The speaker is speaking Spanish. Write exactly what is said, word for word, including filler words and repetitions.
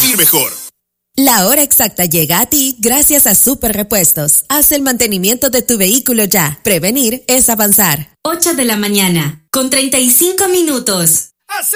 vivir mejor. La hora exacta llega a ti gracias a Super Repuestos. Haz el mantenimiento de tu vehículo ya. Prevenir es avanzar. ocho de la mañana, con treinta y cinco minutos.